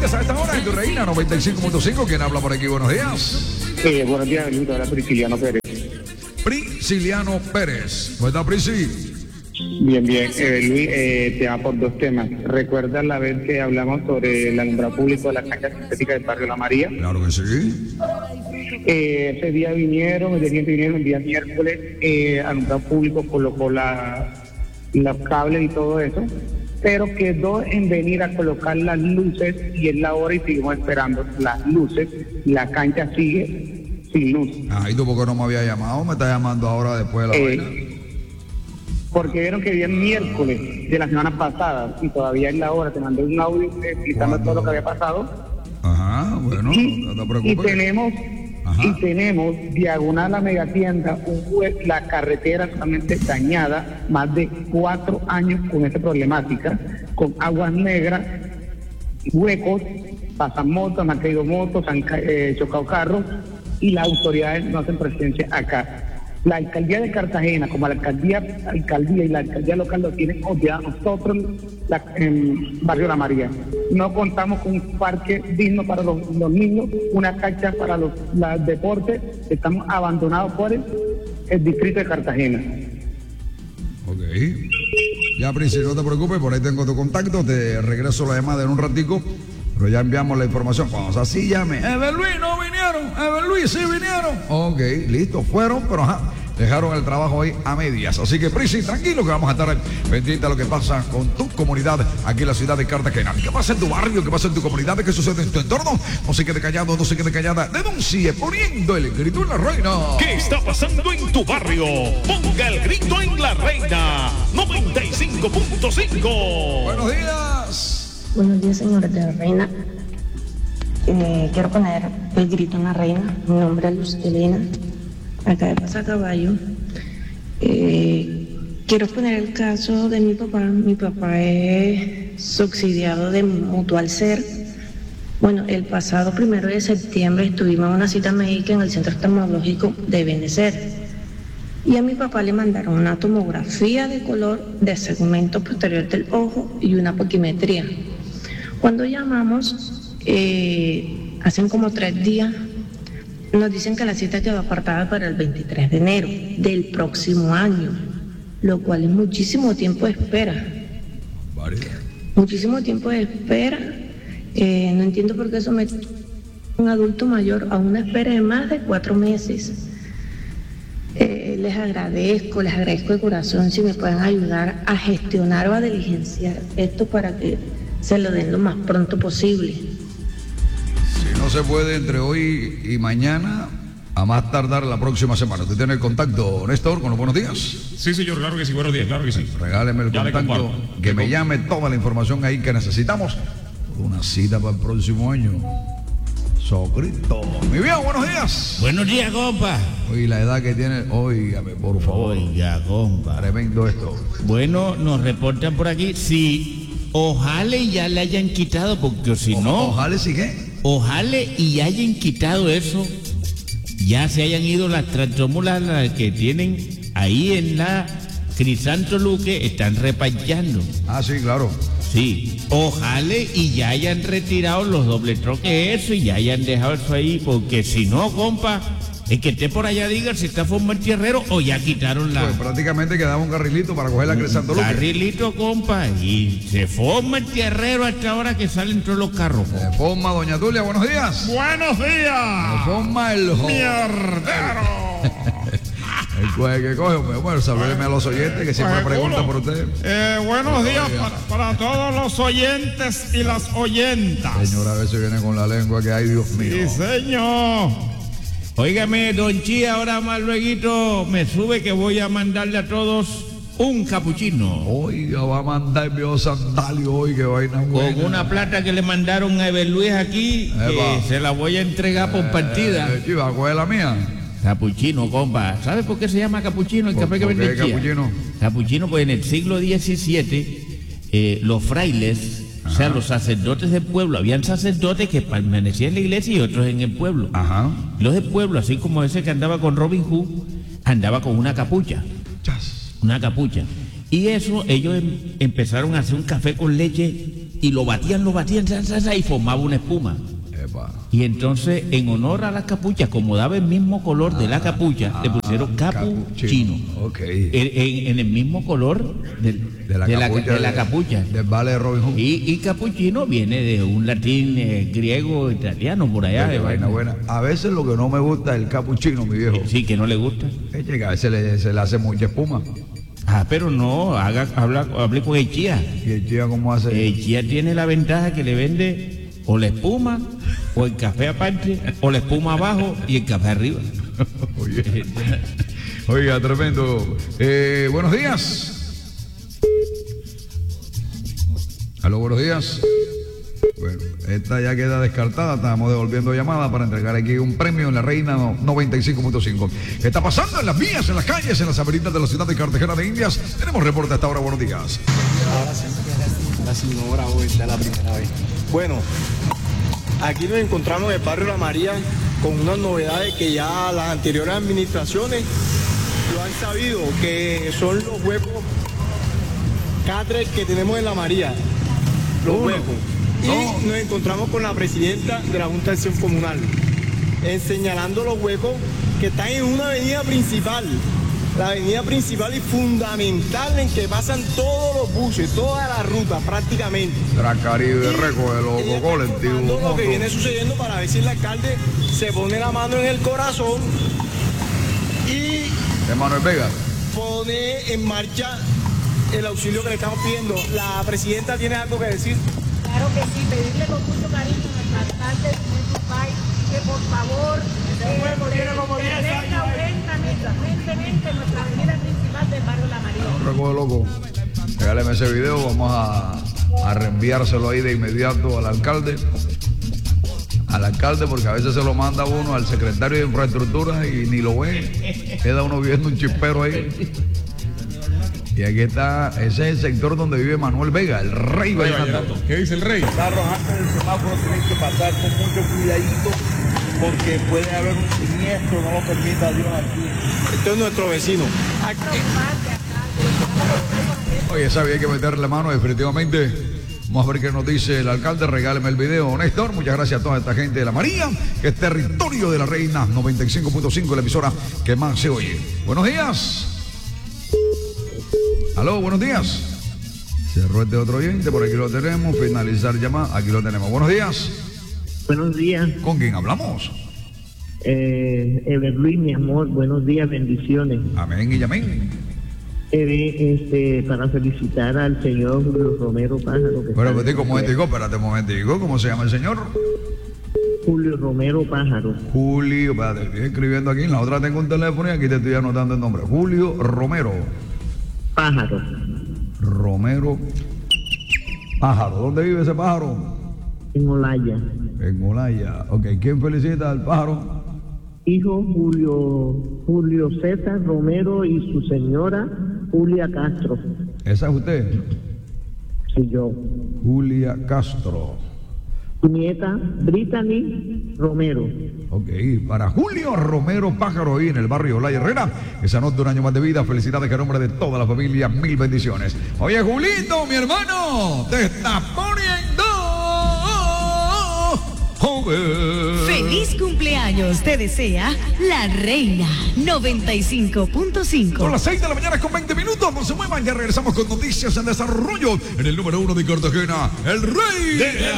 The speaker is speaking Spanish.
días a esta hora en tu Reina 95.5. ¿Quién habla por aquí? Buenos días. Buenos días, Luis. Habla Prisciliano Pérez. Prisciliano Pérez. ¿Cómo está, Prisi? Bien, bien. Luis, te va por dos temas. ¿Recuerdas la vez que hablamos sobre el alumbrado público de la cancha sintética del barrio La María? Claro que sí. Ese día vinieron, el día miércoles, alumbrado público colocó los cables y todo eso, pero quedó en venir a colocar las luces y es la hora y seguimos esperando las luces. La cancha sigue sin luz. ¿Y tú por qué no me había llamado? Me está llamando ahora después de la vaina. Porque vieron que día miércoles de la semana pasada y todavía es la hora, te mandé un audio explicando todo lo que había pasado. Ajá, bueno, no te preocupes. Y tenemos diagonal a Megatienda, la carretera totalmente dañada, más de 4 años con esta problemática, con aguas negras, huecos, pasan motos, han caído motos, han chocado carros y las autoridades no hacen presencia acá. La alcaldía de Cartagena, como la alcaldía y la alcaldía local lo tienen olvidado, nosotros en Barrio La María. No contamos con un parque digno para los niños, una cancha para los deportes, estamos abandonados por el distrito de Cartagena. Ok. Ya, Prince, no te preocupes, por ahí tengo tu contacto, te regreso la llamada en un ratico, pero ya enviamos la información. Cuando así llame, Luis, no vinieron, Luis, sí vinieron. Ok, listo, fueron, pero dejaron el trabajo ahí a medias. Así que, Prisi, tranquilo que vamos a estar pendientes a lo que pasa con tu comunidad aquí en la ciudad de Cartagena. ¿Qué pasa en tu barrio? ¿Qué pasa en tu comunidad? ¿Qué sucede en tu entorno? No se quede callado, no se quede callada. Denuncie poniendo el grito en La Reina. ¿Qué está pasando en tu barrio? Ponga el grito en La Reina 95.5. Buenos días. Buenos días, señores de La Reina. Quiero poner el grito en La Reina. Mi nombre es Luz Elena, acá de Pasacaballo. Quiero poner el caso de mi papá. Mi papá es subsidiado de Mutual Ser. Bueno, el pasado 1 de septiembre estuvimos en una cita médica en el Centro Oftalmológico de Benecer. Y a mi papá le mandaron una tomografía de color de segmento posterior del ojo y una poquimetría. Cuando llamamos, hacen como 3 días, nos dicen que la cita quedó apartada para el 23 de enero del próximo año, lo cual es muchísimo tiempo de espera. Muchísimo tiempo de espera. No entiendo por qué someten a un adulto mayor a una espera de más de 4 meses. Les agradezco de corazón si me pueden ayudar a gestionar o a diligenciar esto para que se lo den lo más pronto posible. Si no se puede entre hoy y mañana, a más tardar la próxima semana. ¿Usted tiene el contacto, Néstor, con los buenos días? Sí, señor, claro que sí, buenos días, claro que sí. Regáleme el contacto, que me llame toda la información ahí que necesitamos. Una cita para el próximo año. Socristo. Mi viejo, buenos días. Buenos días, compa. Oye, la edad que tiene, óigame, por favor. Oiga, compa. Tremendo esto. Bueno, nos reportan por aquí. Sí, ojalá ya le hayan quitado, porque si no. Ojalá sí que. Ojalá y hayan quitado eso. Ya se hayan ido las tractomulas que tienen ahí en la Crisanto Luque, están repachando. Sí, claro. Sí, ojalá y ya hayan retirado los doble troques eso y ya hayan dejado eso ahí, porque si no, compa, el que esté por allá diga si está formando el tierrero o ya quitaron la... Pues prácticamente quedaba un carrilito para coger la Crisanto Luque. Carrilito, compa, y se forma el tierrero hasta ahora que salen todos los carros. Se forma Doña Tulia, buenos días. Buenos días. Se forma el mierdero. El que coge, bueno, saludeme a los oyentes que siempre preguntan por usted. Buenos días para todos los oyentes y las oyentas. Señora, a veces viene con la lengua que hay, Dios mío. Sí, señor. Óigame, don Chi, ahora más luego me sube que voy a mandarle a todos un capuchino. Oiga, va a mandar mi sandalio hoy, que vaina buena. Con una plata que le mandaron a Eber Luis aquí, que se la voy a entregar por partida. ¿Va a coger la mía? Capuchino, compa. ¿Sabes por qué se llama capuchino el café que vende Chía? Capuchino? Capuchino, pues en el siglo XVII, los frailes, o sea, los sacerdotes del pueblo, habían sacerdotes que permanecían en la iglesia y otros en el pueblo. Ajá. Los del pueblo, así como ese que andaba con Robin Hood, andaba con una capucha. Una capucha. Y eso, ellos empezaron a hacer un café con leche y lo batían, y formaba una espuma. Epa. Y entonces, en honor a la capucha, como daba el mismo color de la capucha, le pusieron capuchino. Ok. En el mismo color de la capucha. Del vale de Robin Hood. Y capuchino viene de un latín griego, italiano, por allá. Qué vaina buena. A veces lo que no me gusta es el capuchino, mi viejo. Sí, que no le gusta. Es que a veces se le hace mucha espuma. Pero no, hable con el chía. ¿Y el chía cómo hace? El chía tiene la ventaja que le vende o la espuma, o el café aparte, o la espuma abajo y el café arriba. Oiga, tremendo. Buenos días. Aló, buenos días. Bueno, esta ya queda descartada. Estamos devolviendo llamadas para entregar aquí un premio en la Reina 95.5. ¿Qué está pasando en las vías, en las calles, en las avenidas de la ciudad de Cartagena de Indias? Tenemos reporte hasta ahora. Buenos días. Ahora sí, no grabo, esta es la primera vez. Bueno, aquí nos encontramos en el barrio La María con unas novedades que ya las anteriores administraciones lo han sabido, que son los huecos catres que tenemos en La María. Los huecos. Y nos encontramos con la presidenta de la Junta de Acción Comunal, señalando los huecos que están en una avenida principal. La avenida principal y fundamental en que pasan todos los buses, toda la ruta prácticamente. Tracaribe, recoge los colectivos. Lo que viene sucediendo para ver si el alcalde se pone la mano en el corazón y Emanuel Vega pone en marcha el auxilio que le estamos pidiendo. La presidenta tiene algo que decir. Claro que sí, pedirle con mucho cariño al alcalde de Dubái que por favor intervenga urgentemente nuestra avenida principal del barrio La María. Recoge loco. Regáleme ese video, vamos a reenviárselo ahí de inmediato al alcalde. Porque a veces se lo manda uno al secretario de infraestructura y ni lo ve. Queda uno viendo un chispero ahí. Y aquí está, ese es el sector donde vive Manuel Vega, el rey vallenato. ¿Qué dice el rey? Carros antes del semáforo tienen que pasar con mucho cuidadito porque puede haber un siniestro, no lo permita Dios aquí. Este es nuestro vecino. Oye, esa había que meterle mano definitivamente. Vamos a ver qué nos dice el alcalde. Regáleme el video, Néstor. Muchas gracias a toda esta gente de La María, que es territorio de la Reina 95.5, la emisora que más se oye. Buenos días. Aló, buenos días. Cerró este otro oyente, por aquí lo tenemos. Finalizar llamada, aquí lo tenemos. Buenos días. Buenos días. ¿Con quién hablamos? Everluis, mi amor, buenos días, bendiciones. Amén y amén. Para felicitar al señor Julio Romero Pájaro. Espérate un momentico, ¿cómo se llama el señor? Julio Romero Pájaro. Julio, espérate, estoy escribiendo aquí, en la otra tengo un teléfono y aquí te estoy anotando el nombre. Julio Romero Pájaro. Romero Pájaro. ¿Dónde vive ese pájaro? En Olaya. En Olaya. Ok, ¿quién felicita al pájaro? Hijo Julio César Romero y su señora Julia Castro. ¿Esa es usted? Sí, yo. Julia Castro. Su nieta Brittany Romero. Ok, para Julio Romero Pájaro ahí en el barrio La Herrera, que se anota un año más de vida. Felicidades que a nombre de toda la familia, mil bendiciones. Oye, Julito, mi hermano, te está poniendo joven. Feliz cumpleaños, te desea la Reina 95.5. Son las 6 de la mañana con 20 minutos. No se muevan, ya regresamos con noticias en desarrollo en el número 1 de Cartagena, el Rey.